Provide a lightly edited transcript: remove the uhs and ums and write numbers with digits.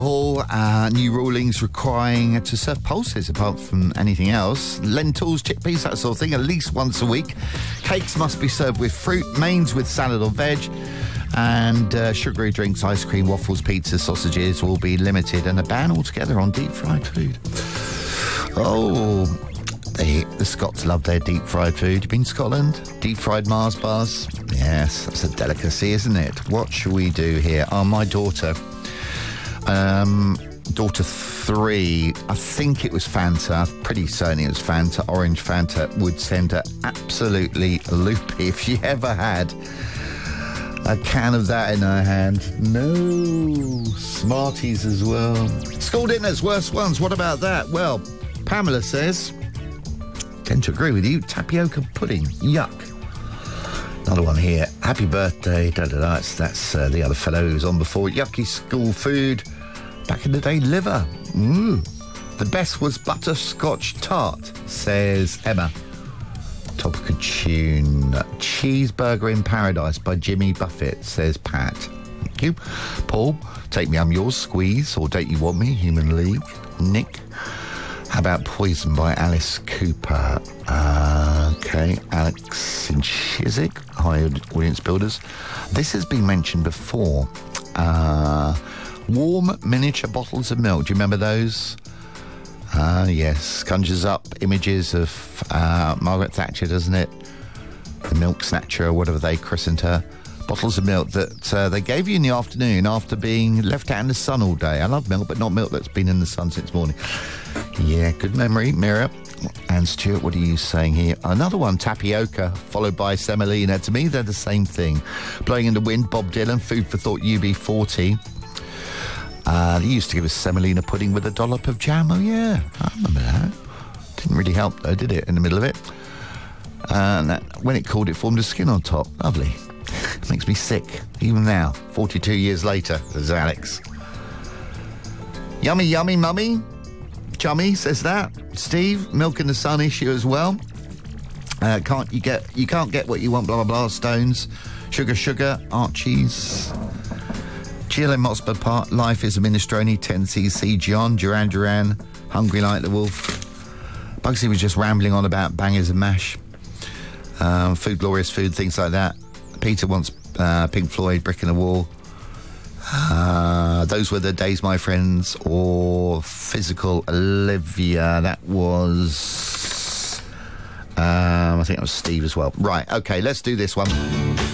Hall, new rulings requiring to serve pulses apart from anything else. Lentils, chickpeas, that sort of thing, at least once a week. Cakes must be served with fruit, mains with salad or veg. And sugary drinks, ice cream, waffles, pizzas, sausages will be limited. And a ban altogether on deep-fried food. Oh, the Scots love their deep-fried food. You been to Scotland? Deep-fried Mars bars? Yes, that's a delicacy, isn't it? What shall we do here? Oh, my daughter... daughter 3, I think it was Fanta, pretty certain it was Fanta, orange Fanta, would send her absolutely loopy if she ever had a can of that in her hand. No, Smarties as well. School dinners, worst ones, what about that? Well, Pamela says, tend to agree with you, tapioca pudding, yuck. Another one here. Happy birthday. That's the other fellow who's on before. Yucky school food. Back in the day, liver. The best was butterscotch tart, says Emma. Topical tune. Cheeseburger in Paradise by Jimmy Buffett, says Pat. Thank you. Paul, Take Me, I'm Yours, Squeeze, or Don't You Want Me, Human League. Nick, how about Poison by Alice Cooper? Okay, Alex in Chiswick, Hi Audience Builders. This has been mentioned before. Warm miniature bottles of milk. Do you remember those? Yes, conjures up images of Margaret Thatcher, doesn't it? The milk snatcher, or whatever they christened her. Bottles of milk that they gave you in the afternoon after being left out in the sun all day. I love milk, but not milk that's been in the sun since morning. Yeah, good memory, Mira. And Stuart, what are you saying here? Another one, tapioca, followed by semolina. To me, they're the same thing. Blowing in the Wind, Bob Dylan, Food for Thought, UB40. They used to give us semolina pudding with a dollop of jam. Oh, yeah, I remember that. Didn't really help, though, did it, in the middle of it? And when it cooled, it formed a skin on top. Lovely. Makes me sick, even now, 42 years later, says Alex. Yummy, yummy, mummy. Chummy says that. Steve, milk in the sun issue as well. You can't get what you want, blah, blah, blah. Stones. Sugar, sugar. Archie's. Jill in Motspur Park. Life is a Minestrone. 10cc. John. Duran. Hungry like the wolf. Bugsy was just rambling on about bangers and mash. Food, glorious food, things like that. Peter wants Pink Floyd, Brick in the Wall. Those were the days, my friends. Or Physical Olivia. That was... I think it was Steve as well. Right, okay, let's do this one.